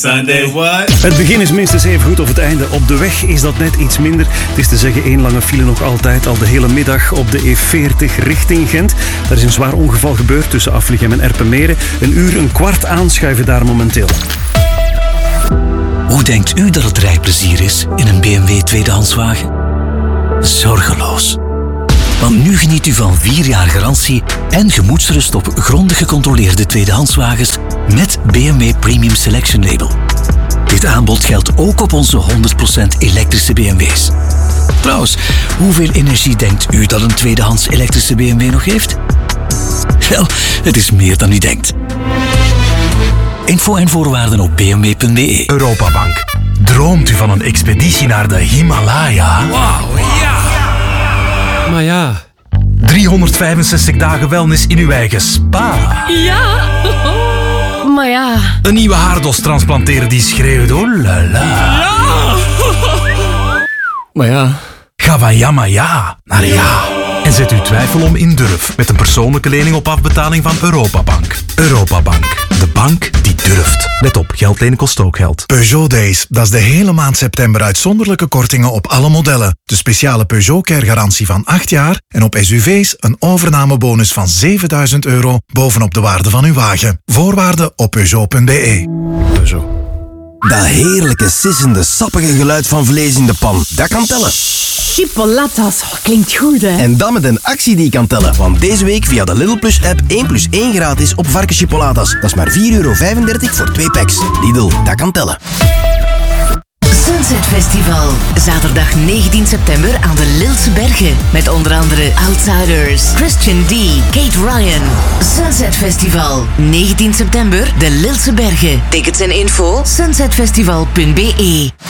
Sunday what? Het begin is minstens even goed of het einde. Op de weg is dat net iets minder. Het is te zeggen één lange file nog altijd al de hele middag op de E40 richting Gent. Er is een zwaar ongeval gebeurd tussen Afligem en Erpenmeren. Een uur, een kwart aanschuiven daar momenteel. Hoe denkt u dat het rijplezier is in een BMW tweedehandswagen? Zorgeloos. Want nu geniet u van 4 jaar garantie en gemoedsrust op grondig gecontroleerde tweedehandswagens met BMW Premium Selection Label. Dit aanbod geldt ook op onze 100% elektrische BMW's. Trouwens, hoeveel energie denkt u dat een tweedehands elektrische BMW nog heeft? Wel, het is meer dan u denkt. Info en voorwaarden op bmw.be. Europabank. Droomt u van een expeditie naar de Himalaya? Wauw, ja! Maar ja... 365 dagen wellness in uw eigen spa. Ja! Maar ja... Een nieuwe haardos transplanteren die schreeuwt, oh la la. Ja! Maar ja... Ga van ja maar ja naar ja. En zet uw twijfel om in durf met een persoonlijke lening op afbetaling van Europabank. Europabank, de bank die durft. Let op, geld lenen kost ook geld. Peugeot Days, dat is de hele maand september uitzonderlijke kortingen op alle modellen. De speciale Peugeot Care garantie van 8 jaar en op SUV's een overnamebonus van €7.000 bovenop de waarde van uw wagen. Voorwaarden op Peugeot.be. Peugeot. Dat heerlijke, sissende, sappige geluid van vlees in de pan, dat kan tellen. Chipolatas, klinkt goed, hè? En dan met een actie die kan tellen. Want deze week via de Lidl Plus app 1+1 gratis op varkenschipolatas. Dat is maar €4,35 voor 2 packs. Lidl, dat kan tellen. Sunset Festival. Zaterdag 19 september aan de Lilse Bergen. Met onder andere Outsiders, Christian D, Kate Ryan. Sunset Festival. 19 september, de Lilse Bergen. Tickets en info, sunsetfestival.be.